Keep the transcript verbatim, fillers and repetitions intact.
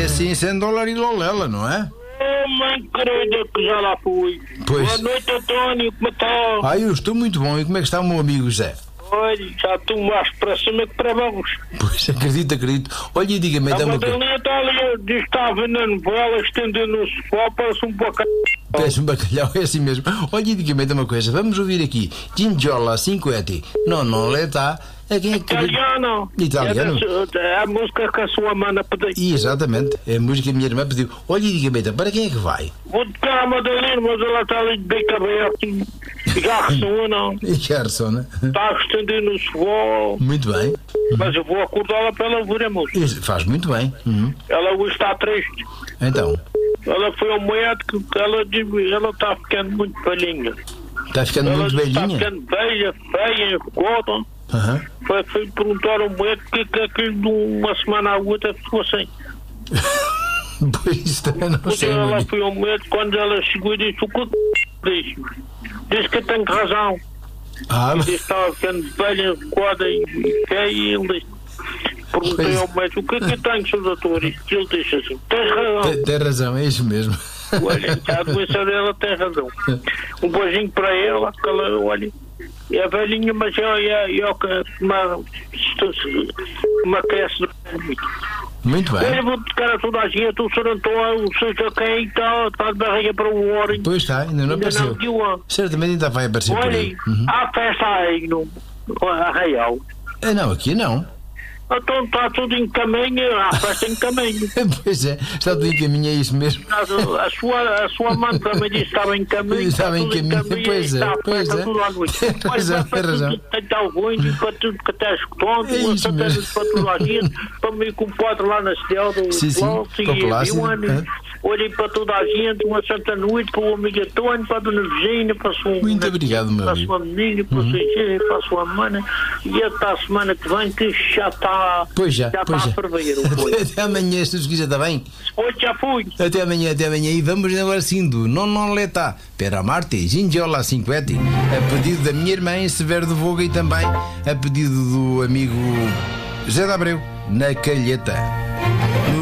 assim sendo dólar e lolela, não é? Oh, mãe querida, que já lá fui. Pois. Boa noite, António, como está? Ah, eu estou muito bom. E como é que está o meu amigo José? Olha, já estou mais para cima que para baixo. Pois, acredito, acredito. Olha, e diga-me, A então uma coisa. Madalena está ali, diz que está a ver na novela, estendendo no sofá, parece um bacalhau. Parece um bacalhau, é assim mesmo. Olha, e diga-me então uma coisa. Vamos ouvir aqui. Gingiola cinquetti. Não, não le tá. É quem é que... Italiano. Italiano. É, da, é a música que a sua mana pediu. Exatamente. É a música que a minha irmã pediu. Olha, e diga-me então, para quem é que vai? Vou tocar a Madalena, mas ela está ali de bico aberto. Já ressona. E Gerson, Está a estender no sofá. muito bem. Mas eu vou acordá-la para ela ouvir a música. Isso faz muito bem. Uhum. Ela hoje está triste. Então, Ela foi ao médico, ela diz ela está ficando muito velhinha. está ficando Ela muito está velhinha. ficando velha, feia, gorda. Uhum. Foi, foi perguntar ao médico que, que aquilo de uma semana à outra ficou assim. Pois, também não Quando sei. ela Mas... foi ao médico, quando ela chegou e disse o que disse. Disse que eu tenho razão. Ah, Disse que estava ficando velha, gorda e, e feia e ele disse. Perguntei Pois. ao médico o que é que eu tenho, senhor doutor? E ele disse assim, tens razão. tem, tem razão, é isso mesmo. Olha, a doença dela tem razão. Um beijinho para ela, que ela, olha, é velhinha, mas é, é, é uma, uma cresce muito. Muito Olha, bem. vou tocar a toda a gente, o senhor Antônio, o senhor quem está, está de barriga para o hora. Pois está, ainda não Ainda apareceu. não viu a... Certamente ainda vai aparecer por aí. Olha, Uhum. há festa aí no Arraial. Ah, não, aqui não. Então está tudo em caminho, há festa em caminho. Pois é, está tudo em caminho, é isso mesmo. A sua, a sua mãe também disse que estava em caminho. Estava em tudo caminho, pois é, está a pois festa é. tudo à noite. Tem razão, tem razão. Está ruim, para tudo que está escutando, É isso mesmo. para toda a gente, para mim com o padre lá na cidade do Sim, sim, Plácio para o e Palácio, Viúane. é. Olhem para toda a gente, uma santa noite, para o amigo Antônio, para a dona Virginia, para a sua, Muito obrigado, meu para a amigo. sua menina, para, uhum. sua, para a sua mana, e até a semana que vem, que já está, Pois já, já pois está já. a ferver o boi. Até amanhã, se Deus quiser, está bem? Hoje já fui. Até amanhã, até amanhã. E vamos agora sim do Non Non Leta para Marte, Gingiola cinquetti, a pedido da minha irmã Severo do Voga e também a pedido do amigo José de Abreu, na Calheta.